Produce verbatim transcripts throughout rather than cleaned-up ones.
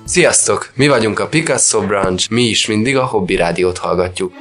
Sziasztok! Mi vagyunk a Picasso Branch, mi is mindig a Hobby Rádiót hallgatjuk.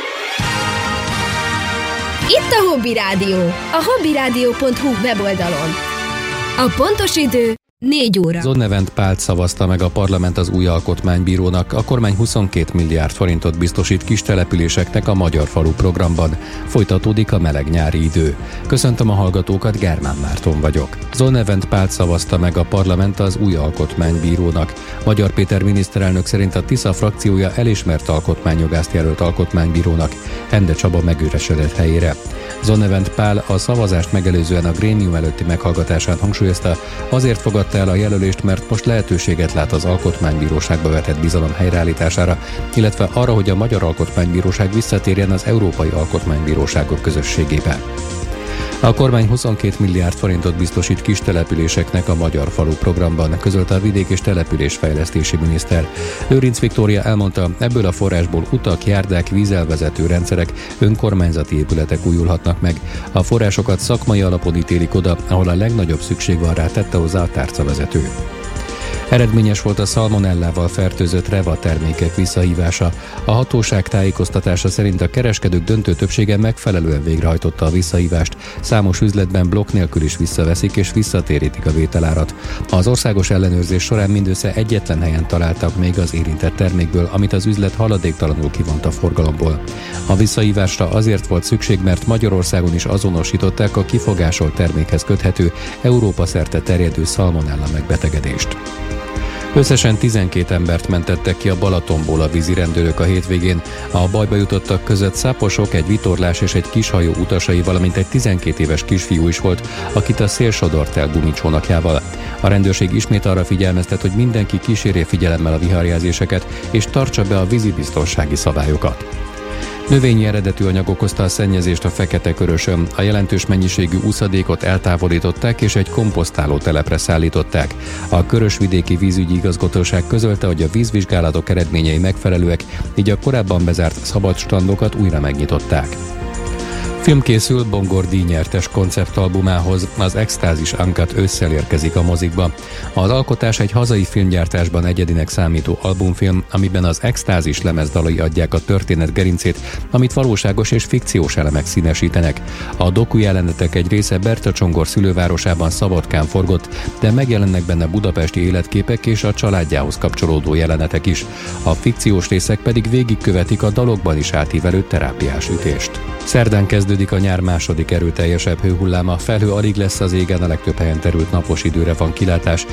Itt a Hobby Rádió, a hobbyradio pont hu weboldalon. A pontos idő négy óra. Zonnevent Pált szavazta meg a parlament az új alkotmánybírónak. A kormány huszonkét milliárd forintot biztosít kis településeknek a Magyar Falu programban. Folytatódik a meleg nyári idő. Köszöntöm a hallgatókat, Germán Márton vagyok. Zonnevent Pált szavazta meg a parlament az új alkotmánybírónak. Magyar Péter miniszterelnök szerint a Tisza frakciója elismert alkotmányjogászt jelölt alkotmánybírónak Ende Csaba megüresedett helyére. Zonnevent Pál a szavazást megelőzően a grémium előtti meghallgatásán hangsúlyozta, azért fogadta el a jelölést, mert most lehetőséget lát az alkotmánybíróságba vetett bizalom helyreállítására, illetve arra, hogy a Magyar Alkotmánybíróság visszatérjen az Európai Alkotmánybíróságok közösségébe. A kormány huszonkét milliárd forintot biztosít kis településeknek a Magyar Falu programban, közölte a vidék- és településfejlesztési miniszter. Lőrinc Viktória elmondta, ebből a forrásból utak, járdák, vízelvezető rendszerek, önkormányzati épületek újulhatnak meg. A forrásokat szakmai alapon ítélik oda, ahol a legnagyobb szükség van rá, tette hozzá a tárcavezető. Eredményes volt a szalmonellával fertőzött reva termékek visszahívása. A hatóság tájékoztatása szerint a kereskedők döntő többsége megfelelően végrehajtotta a visszahívást. Számos üzletben blokk nélkül is visszaveszik és visszatérítik a vételárat. Az országos ellenőrzés során mindössze egyetlen helyen találtak még az érintett termékből, amit az üzlet haladéktalanul kivont a forgalomból. A visszahívásra azért volt szükség, mert Magyarországon is azonosították a kifogásolt termékhez köthető, Európa szerte terjedő szalmonella megbetegedést. Összesen tizenkét embert mentettek ki a Balatonból a vízirendőrök a hétvégén. A bajba jutottak között száposok, egy vitorlás és egy kishajó utasai, valamint egy tizenkét éves kisfiú is volt, akit a szél sodort el gumicsónakjával. A rendőrség ismét arra figyelmeztet, hogy mindenki kísérje figyelemmel a viharjelzéseket és tartsa be a vízibiztonsági szabályokat. Növényi eredetű anyag okozta a szennyezést a Fekete-Körösön. A jelentős mennyiségű úszadékot eltávolították és egy komposztáló telepre szállították. A Körösvidéki Vízügyi Igazgatóság közölte, hogy a vízvizsgálatok eredményei megfelelőek, így a korábban bezárt szabad strandokat újra megnyitották. Film készül Bongor díjnyertes konceptalbumához, az Extázis Uncut ősszel érkezik a mozikba. Az alkotás egy hazai filmgyártásban egyedinek számító albumfilm, amiben az Extázis lemezdalai adják a történet gerincét, amit valóságos és fikciós elemek színesítenek. A doku jelenetek egy része Berta Csongor szülővárosában, Szabadkán forgott, de megjelennek benne budapesti életképek és a családjához kapcsolódó jelenetek is. A fikciós részek pedig végigkövetik a dalokban is átívelő terápiás ütést. Szerdán kezdődik a nyár második erőteljesebb hőhulláma, felhő alig lesz az égen, a legtöbb helyen terült napos időre van kilátás,